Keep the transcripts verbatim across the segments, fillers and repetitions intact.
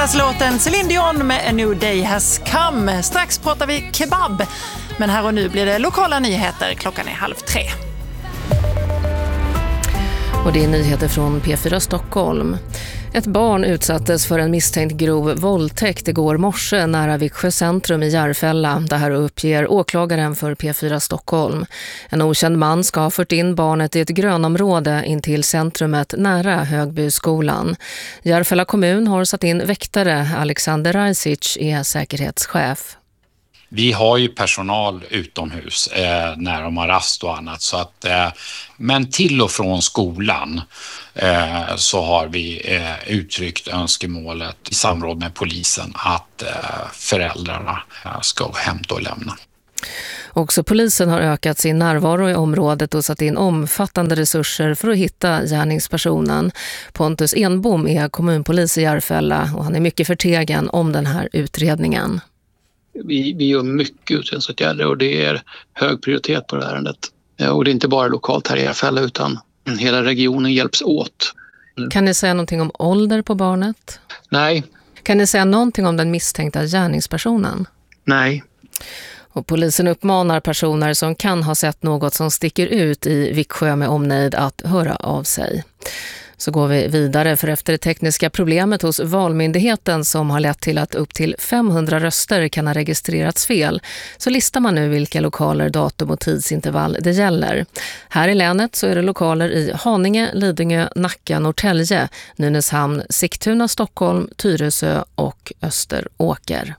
Fredagslåten Celine Dion med A New Day Has Come. Strax pratar vi kebab, men här och nu blir det lokala nyheter. Klockan är halv tre. Och det är nyheter från P fyra Stockholm. Ett barn utsattes för en misstänkt grov våldtäkt igår morse nära Viksjö centrum i Järfälla. Det här uppger åklagaren för P fyra Stockholm. En okänd man ska ha fört in barnet i ett grönområde in till centrumet nära Högbyskolan. Järfälla kommun har satt in väktare. Alexander Rajsic är säkerhetschef. Vi har ju personal utomhus eh, när de har rast och annat. Så att, eh, men till och från skolan eh, så har vi eh, uttryckt önskemålet i samråd med polisen att eh, föräldrarna eh, ska hämta och lämna. Också polisen har ökat sin närvaro i området och satt in omfattande resurser för att hitta gärningspersonen. Pontus Enbom är kommunpolis i Järfälla och han är mycket förtegen om den här utredningen. Vi, vi gör mycket utredningsåtgärder och det är hög prioritet på det här ärendet. Och det är inte bara lokalt här i Järfälla utan hela regionen hjälps åt. Kan ni säga någonting om ålder på barnet? Nej. Kan ni säga någonting om den misstänkta gärningspersonen? Nej. Och polisen uppmanar personer som kan ha sett något som sticker ut i Viksjö med omnejd att höra av sig. Så går vi vidare, för efter det tekniska problemet hos Valmyndigheten som har lett till att upp till femhundra röster kan ha registrerats fel, så listar man nu vilka lokaler, datum och tidsintervall det gäller. Här i länet så är det lokaler i Haninge, Lidingö, Nacka, Norrtälje, Nynäshamn, Sigtuna, Stockholm, Tyresö och Österåker.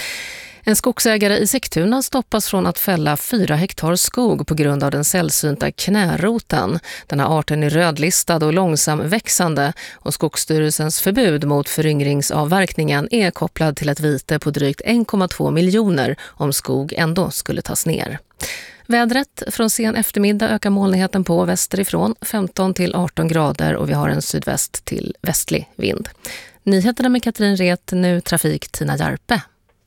En skogsägare i Sigtuna stoppas från att fälla fyra hektar skog på grund av den sällsynta knäroten. Den här arten är rödlistad och långsam växande och Skogsstyrelsens förbud mot föryngringsavverkningen är kopplad till ett vite på drygt en komma två miljoner om skog ändå skulle tas ner. Vädret från sen eftermiddag ökar molnigheten på västerifrån femton till arton grader och vi har en sydväst till västlig vind. Nyheterna med Katrin Ret, nu trafik Tina Järpe.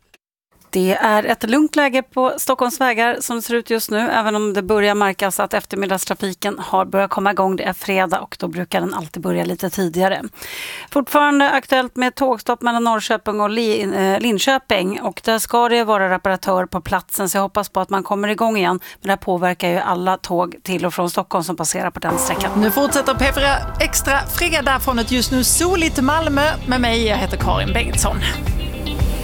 Det är ett lugnt läge på Stockholms vägar som det ser ut just nu, även om det börjar märkas att eftermiddagstrafiken har börjat komma igång. Det är fredag och då brukar den alltid börja lite tidigare. Fortfarande aktuellt med tågstopp mellan Norrköping och Linköping och där ska det vara reparatör på platsen, så jag hoppas på att man kommer igång igen. Men det här påverkar ju alla tåg till och från Stockholm som passerar på den sträckan. Nu fortsätter P fyra Extra fredag från ett just nu soligt Malmö med mig, jag heter Karin Bengtsson.